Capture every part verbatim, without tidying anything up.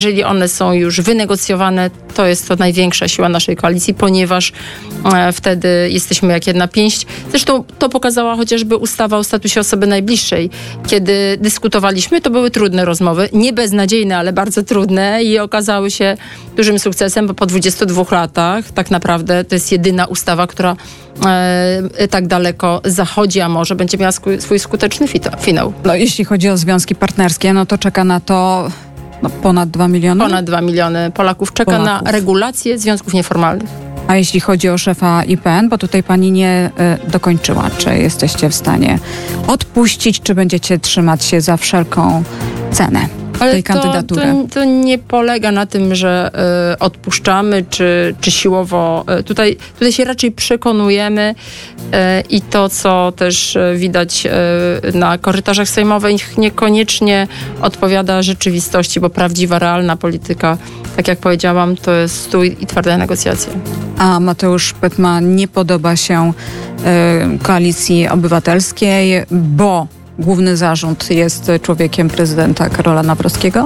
Jeżeli one są już wynegocjowane, to jest to największa siła naszej koalicji, ponieważ e, wtedy jesteśmy jak jedna pięść. Zresztą to pokazała chociażby ustawa o statusie osoby najbliższej. Kiedy dyskutowaliśmy, to były trudne rozmowy, nie beznadziejne, ale bardzo trudne i okazały się dużym sukcesem, bo po dwudziestu dwóch latach tak naprawdę to jest jedyna ustawa, która e, tak daleko zachodzi, a może będzie miała swój, swój skuteczny fita, finał. No, jeśli chodzi o związki partnerskie, no to czeka na to no, ponad dwa miliony? Ponad dwa miliony Polaków czeka Polaków. na regulację związków nieformalnych. A jeśli chodzi o szefa I P N, bo tutaj pani nie y, dokończyła, czy jesteście w stanie odpuścić, czy będziecie trzymać się za wszelką cenę Ale tej to, kandydatury? To, to nie polega na tym, że y, odpuszczamy, czy, czy siłowo. Y, tutaj, tutaj się raczej przekonujemy y, i to, co też y, widać y, na korytarzach sejmowych, niekoniecznie odpowiada rzeczywistości, bo prawdziwa, realna polityka, tak jak powiedziałam, to jest stój i twarde negocjacje. A Mateusz Pytma nie podoba się y, Koalicji Obywatelskiej, bo główny zarząd jest człowiekiem prezydenta Karola Nawrockiego?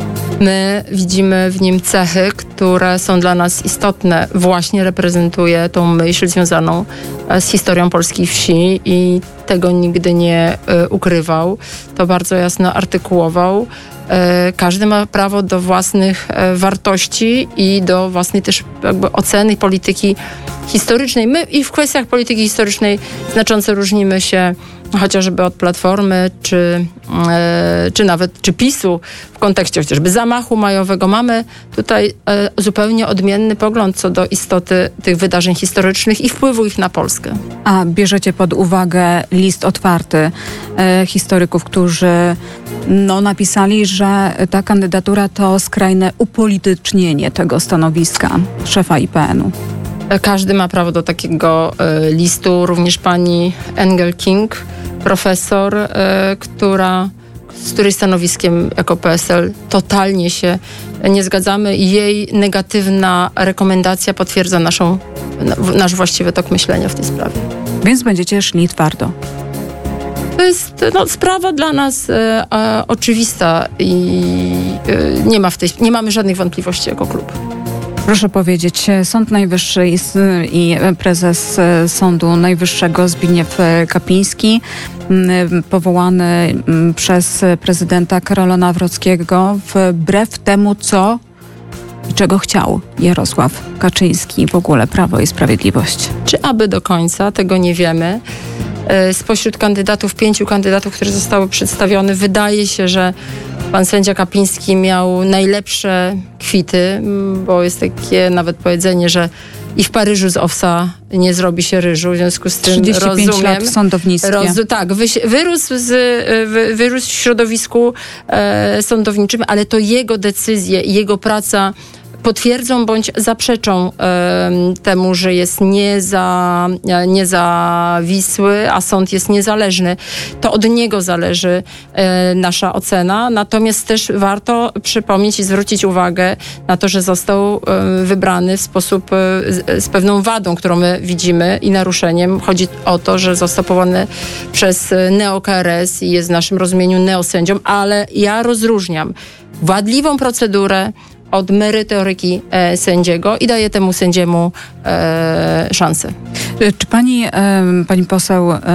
My widzimy w nim cechy, które są dla nas istotne. Właśnie reprezentuje tą myśl związaną z historią polskiej wsi i tego nigdy nie y, ukrywał. To bardzo jasno artykułował. Y, każdy ma prawo do własnych y, wartości i do własnej też jakby oceny polityki historycznej. My i w kwestiach polityki historycznej znacząco różnimy się chociażby od Platformy, czy, e, czy nawet czy PiSu w kontekście chociażby zamachu majowego. Mamy tutaj e, zupełnie odmienny pogląd co do istoty tych wydarzeń historycznych i wpływu ich na Polskę. A bierzecie pod uwagę list otwarty e, historyków, którzy no, napisali, że ta kandydatura to skrajne upolitycznienie tego stanowiska szefa I P N-u. Każdy ma prawo do takiego e, listu, również pani Engel King, profesor, e, która, z której stanowiskiem jako P S L totalnie się nie zgadzamy i jej negatywna rekomendacja potwierdza naszą, nasz właściwy tok myślenia w tej sprawie. Więc będziecie szli twardo. To jest no, sprawa dla nas e, e, oczywista i e, nie ma w tej, nie mamy żadnych wątpliwości jako klub. Proszę powiedzieć, Sąd Najwyższy i, i prezes Sądu Najwyższego Zbigniew Kapiński, powołany przez prezydenta Karola Nawrockiego wbrew temu, co i czego chciał Jarosław Kaczyński, w ogóle Prawo i Sprawiedliwość. Czy aby do końca, tego nie wiemy. Spośród kandydatów, pięciu kandydatów, które zostały przedstawione, wydaje się, że pan sędzia Kapiński miał najlepsze kwity, bo jest takie nawet powiedzenie, że i w Paryżu z owsa nie zrobi się ryżu, w związku z tym trzydzieści pięć rozumiem. lat w sądownictwie. Roz, tak, wy, wyrósł, z, wy, wyrósł w środowisku e, sądowniczym, ale to jego decyzje i jego praca potwierdzą bądź zaprzeczą e, temu, że jest nieza, niezawisły, a sąd jest niezależny. To od niego zależy e, nasza ocena. Natomiast też warto przypomnieć i zwrócić uwagę na to, że został e, wybrany w sposób e, z, z pewną wadą, którą my widzimy i naruszeniem. Chodzi o to, że został powołany przez neo-K R S i jest w naszym rozumieniu neosędzią, ale ja rozróżniam wadliwą procedurę od merytoryki e, sędziego i daje temu sędziemu e, szansę. Czy pani, e, pani poseł e,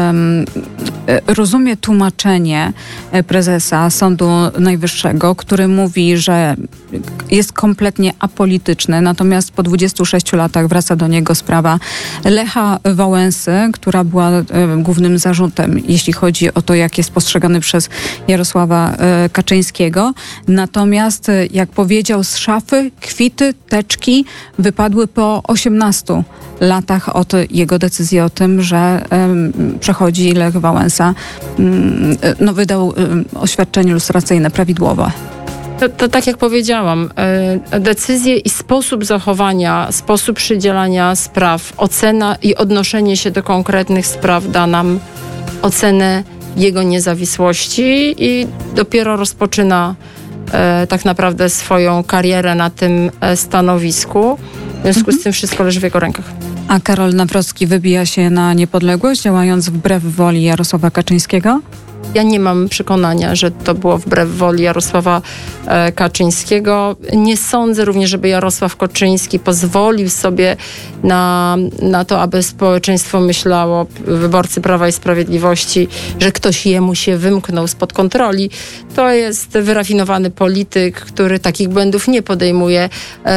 rozumie tłumaczenie prezesa Sądu Najwyższego, który mówi, że jest kompletnie apolityczny, natomiast po dwudziestu sześciu latach wraca do niego sprawa Lecha Wałęsy, która była e, głównym zarzutem, jeśli chodzi o to, jak jest postrzegany przez Jarosława e, Kaczyńskiego. Natomiast, jak powiedział, z szafy kwity, teczki wypadły po osiemnastu latach od jego decyzji o tym, że um, przechodzi Lech Wałęsa, um, no, wydał um, oświadczenie lustracyjne prawidłowe. To, to tak jak powiedziałam, e, decyzje i sposób zachowania, sposób przydzielania spraw, ocena i odnoszenie się do konkretnych spraw da nam ocenę jego niezawisłości i dopiero rozpoczyna e, tak naprawdę swoją karierę na tym e, stanowisku. W związku mhm. z tym wszystko leży w jego rękach. A Karol Nawrocki wybija się na niepodległość, działając wbrew woli Jarosława Kaczyńskiego? Ja nie mam przekonania, że to było wbrew woli Jarosława e, Kaczyńskiego. Nie sądzę również, żeby Jarosław Kaczyński pozwolił sobie na, na to, aby społeczeństwo myślało, wyborcy Prawa i Sprawiedliwości, że ktoś jemu się wymknął spod kontroli. To jest wyrafinowany polityk, który takich błędów nie podejmuje.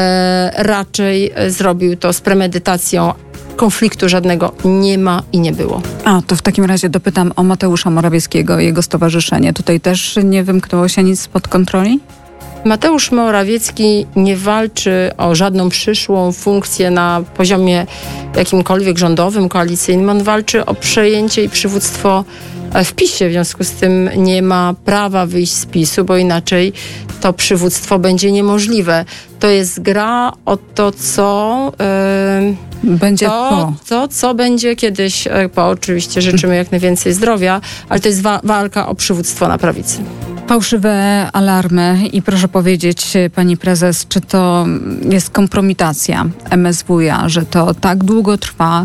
E, raczej zrobił to z premedytacją. Konfliktu żadnego nie ma i nie było. A, to w takim razie dopytam o Mateusza Morawieckiego i jego stowarzyszenie. Tutaj też nie wymknęło się nic spod kontroli? Mateusz Morawiecki nie walczy o żadną przyszłą funkcję na poziomie jakimkolwiek rządowym, koalicyjnym. On walczy o przejęcie i przywództwo w PiSie. W związku z tym nie ma prawa wyjść z PiSu, bo inaczej to przywództwo będzie niemożliwe. To jest gra o to, co... Yy, będzie to, po. To, co będzie kiedyś po. Oczywiście życzymy jak najwięcej zdrowia, ale to jest wa- walka o przywództwo na prawicy. Fałszywe alarmy i proszę powiedzieć, pani prezes, czy to jest kompromitacja M S W iA, że to tak długo trwa,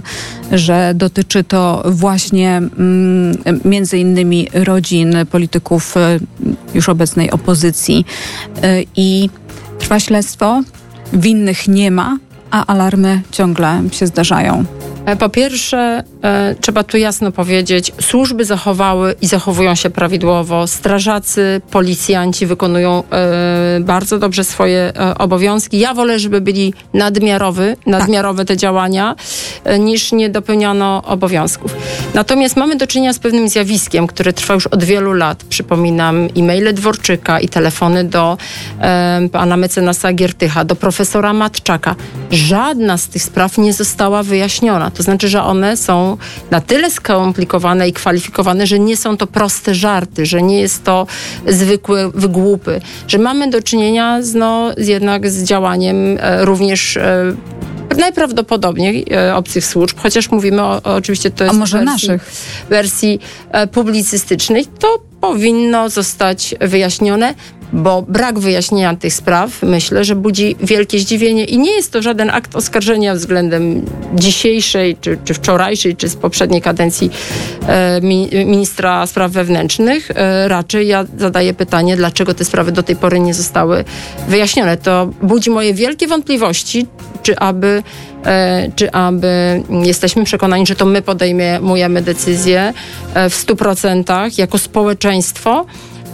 że dotyczy to właśnie mm, między innymi rodzin polityków już obecnej opozycji y, i trwa śledztwo, winnych nie ma, a alarmy ciągle się zdarzają. Po pierwsze, e, trzeba tu jasno powiedzieć, służby zachowały i zachowują się prawidłowo. Strażacy, policjanci wykonują e, bardzo dobrze swoje e, obowiązki. Ja wolę, żeby byli nadmiarowy, nadmiarowe te działania, e, niż nie dopełniano obowiązków. Natomiast mamy do czynienia z pewnym zjawiskiem, które trwa już od wielu lat. Przypominam e-maile Dworczyka i telefony do e, pana mecenasa Giertycha, do profesora Matczaka. Żadna z tych spraw nie została wyjaśniona. To znaczy, że one są na tyle skomplikowane i kwalifikowane, że nie są to proste żarty, że nie jest to zwykłe wygłupy, że mamy do czynienia z, no, jednak z działaniem e, również e, najprawdopodobniej e, obcych służb, chociaż mówimy o, o oczywiście to jest A może wersji, naszych? wersji e, publicystycznej, to powinno zostać wyjaśnione, bo brak wyjaśnienia tych spraw, myślę, że budzi wielkie zdziwienie i nie jest to żaden akt oskarżenia względem dzisiejszej, czy, czy wczorajszej, czy z poprzedniej kadencji e, mi, ministra spraw wewnętrznych. E, raczej ja zadaję pytanie, dlaczego te sprawy do tej pory nie zostały wyjaśnione. To budzi moje wielkie wątpliwości, czy aby, e, czy aby jesteśmy przekonani, że to my podejmujemy decyzje e, w stu procentach jako społeczeństwo,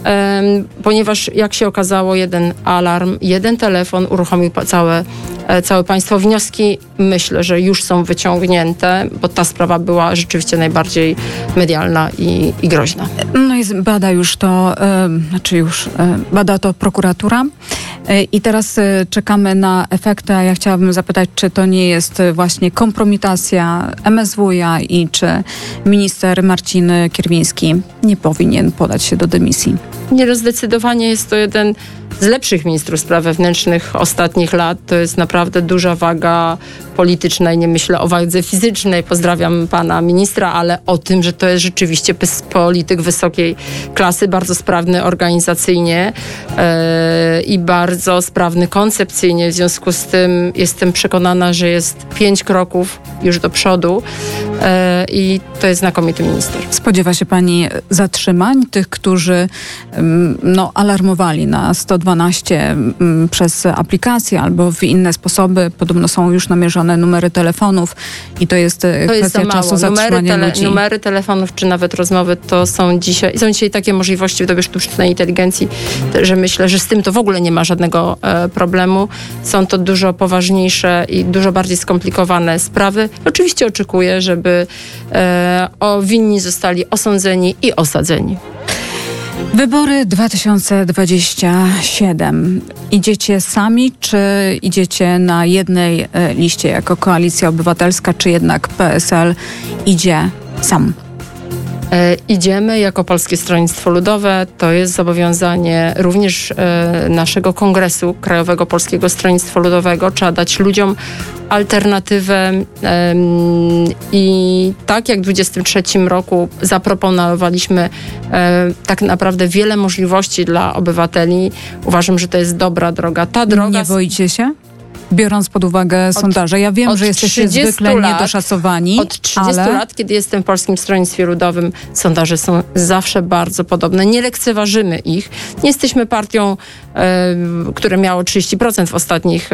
ponieważ jak się okazało, jeden alarm, jeden telefon uruchomił całe, całe państwo. Wnioski myślę, że już są wyciągnięte, bo ta sprawa była rzeczywiście najbardziej medialna i, i groźna. No i bada już to, y, znaczy już y, bada to prokuratura y, i teraz y, czekamy na efekty, a ja chciałabym zapytać, czy to nie jest właśnie kompromitacja M S W iA i czy minister Marcin Kierwiński nie powinien podać się do dymisji? Nie, zdecydowanie jest to jeden z lepszych ministrów spraw wewnętrznych ostatnich lat. To jest naprawdę duża waga polityczna i nie myślę o wadze fizycznej. Pozdrawiam pana ministra, ale o tym, że to jest rzeczywiście polityk wysokiej klasy, bardzo sprawny organizacyjnie yy, i bardzo sprawny koncepcyjnie. W związku z tym jestem przekonana, że jest pięć kroków już do przodu yy, i to jest znakomity minister. Spodziewa się pani zatrzymań tych, którzy no, alarmowali na sto dwanaście przez aplikację albo w inne sposoby. Podobno są już namierzone numery telefonów i to jest to kwestia jest czasu zatrzymania numery, tele, ludzi. Numery telefonów czy nawet rozmowy to są dzisiaj, są dzisiaj takie możliwości w dobie sztucznej inteligencji, że myślę, że z tym to w ogóle nie ma żadnego e, problemu. Są to dużo poważniejsze i dużo bardziej skomplikowane sprawy. Oczywiście oczekuję, żeby e, o winni zostali osądzeni i osadzeni. Wybory dwa tysiące dwudziesty siódmy. Idziecie sami, czy idziecie na jednej e, liście jako Koalicja Obywatelska, czy jednak P S L idzie sam? E, idziemy jako Polskie Stronnictwo Ludowe. To jest zobowiązanie również e, naszego Kongresu Krajowego Polskiego Stronnictwa Ludowego. Trzeba dać ludziom alternatywę e, i tak jak w dwudziestym trzecim roku zaproponowaliśmy e, tak naprawdę wiele możliwości dla obywateli. Uważam, że to jest dobra droga. Ta droga... Nie boicie się? biorąc pod uwagę od, sondaże. Ja wiem, że jesteście zwykle lat, niedoszacowani. Od trzydziestu ale... lat, kiedy jestem w Polskim Stronnictwie Ludowym, sondaże są zawsze bardzo podobne. Nie lekceważymy ich. Nie jesteśmy partią, e, która miało trzydzieści procent w ostatnich, e,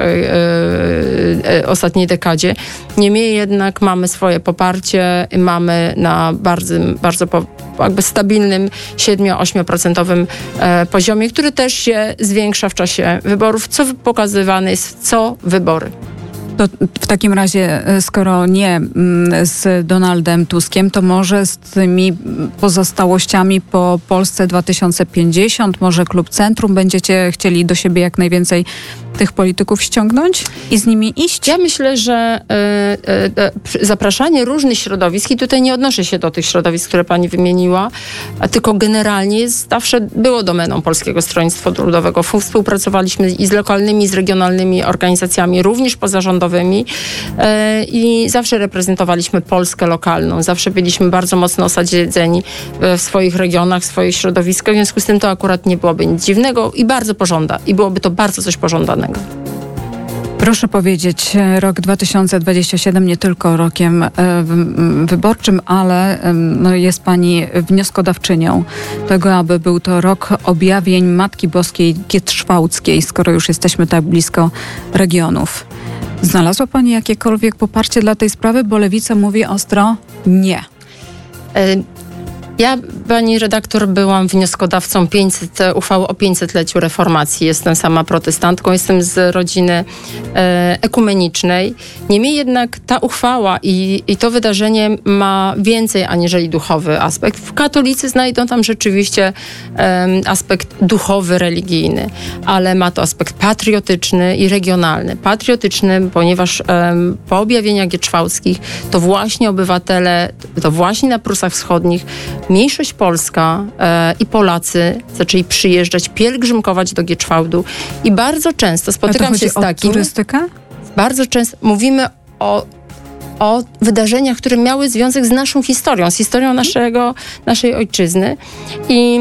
e, ostatniej dekadzie. Niemniej jednak mamy swoje poparcie, mamy na bardzo, bardzo po, jakby stabilnym siedem do ośmiu procent e, poziomie, który też się zwiększa w czasie wyborów, co pokazywane jest co wybory. To w takim razie, skoro nie z Donaldem Tuskiem, to może z tymi pozostałościami po Polsce dwa tysiące pięćdziesiąt, może Klub Centrum, będziecie chcieli do siebie jak najwięcej tych polityków ściągnąć i z nimi iść? Ja myślę, że y, y, y, zapraszanie różnych środowisk, i tutaj nie odnoszę się do tych środowisk, które pani wymieniła, a tylko generalnie jest, zawsze było domeną Polskiego Stronnictwa Ludowego. Współpracowaliśmy i z lokalnymi, i z regionalnymi organizacjami, również pozarządowymi y, i zawsze reprezentowaliśmy Polskę lokalną. Zawsze byliśmy bardzo mocno osadzeni w swoich regionach, w swoich środowiskach. W związku z tym to akurat nie byłoby nic dziwnego i bardzo pożąda. I byłoby to bardzo coś pożądanego. Proszę powiedzieć, rok dwa tysiące dwudziesty siódmy nie tylko rokiem e, wyborczym, ale e, no jest pani wnioskodawczynią tego, aby był to rok objawień Matki Boskiej Gietrzwałdzkiej, skoro już jesteśmy tak blisko regionów. Znalazła pani jakiekolwiek poparcie dla tej sprawy? Bo Lewica mówi ostro nie. Y- Ja, pani redaktor, byłam wnioskodawcą pięćset, uchwały o pięćsetleciu reformacji. Jestem sama protestantką, jestem z rodziny e, ekumenicznej. Niemniej jednak ta uchwała i, i to wydarzenie ma więcej aniżeli duchowy aspekt. Katolicy znajdą tam rzeczywiście e, aspekt duchowy, religijny, ale ma to aspekt patriotyczny i regionalny. Patriotyczny, ponieważ e, po objawieniach gietrzwałdzkich to właśnie obywatele, to właśnie na Prusach Wschodnich mniejszość polska e, i Polacy zaczęli przyjeżdżać, pielgrzymkować do Gieczwałdu i bardzo często spotykam się z takim... o turystykę? Bardzo często mówimy o, o wydarzeniach, które miały związek z naszą historią, z historią naszego, naszej ojczyzny i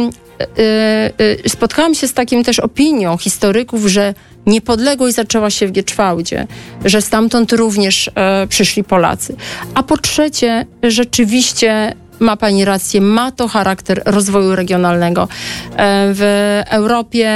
y, y, spotkałam się z takim też opinią historyków, że niepodległość zaczęła się w Gieczwałdzie, że stamtąd również e, przyszli Polacy. A po trzecie, rzeczywiście ma pani rację, ma to charakter rozwoju regionalnego. W Europie,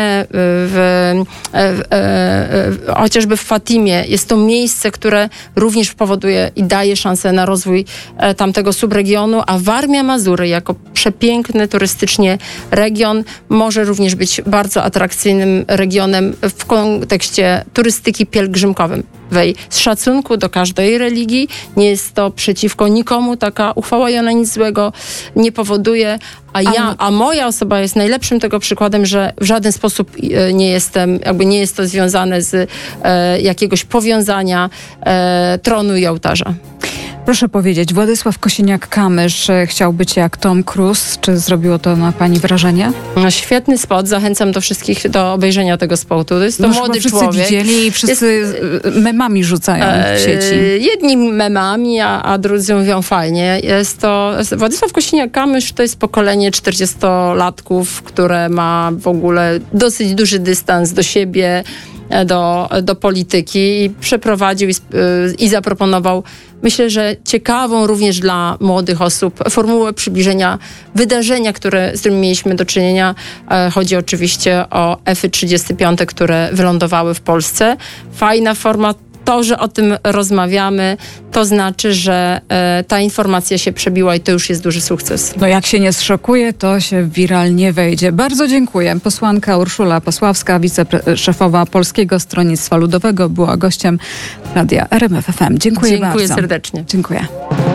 w, w, w, chociażby w Fatimie jest to miejsce, które również powoduje i daje szansę na rozwój tamtego subregionu, a Warmia Mazury jako przepiękny turystycznie region może również być bardzo atrakcyjnym regionem w kontekście turystyki pielgrzymkowej. Z szacunku do każdej religii, nie jest to przeciwko nikomu taka uchwała i ona nic złego nie powoduje, a ja, a moja osoba jest najlepszym tego przykładem, że w żaden sposób nie jestem, jakby nie jest to związane z e, jakiegoś powiązania e, tronu i ołtarza. Proszę powiedzieć, Władysław Kosiniak-Kamysz chciał być jak Tom Cruise. Czy zrobiło to na pani wrażenie? No, świetny spot. Zachęcam do wszystkich do obejrzenia tego spotu. To jest to no, młody wszyscy człowiek. widzieli i wszyscy jest, memami rzucają w sieci. Jedni memami, a, a drudzy mówią fajnie. Jest to Władysław Kosiniak-Kamysz to jest pokolenie czterdziestolatków, które ma w ogóle dosyć duży dystans do siebie, do, do polityki i przeprowadził i, i zaproponował, myślę, że ciekawą również dla młodych osób formułę przybliżenia wydarzenia, które, z którymi mieliśmy do czynienia. Chodzi oczywiście o Efy trzydzieści pięć, które wylądowały w Polsce. Fajna forma. To, że o tym rozmawiamy, to znaczy, że e, ta informacja się przebiła i to już jest duży sukces. No jak się nie zszokuje, to się wiralnie wejdzie. Bardzo dziękuję. Posłanka Urszula Pasławska, wiceszefowa Polskiego Stronnictwa Ludowego, była gościem Radia R M F F M. Dziękuję, Dziękuję bardzo. serdecznie. Dziękuję.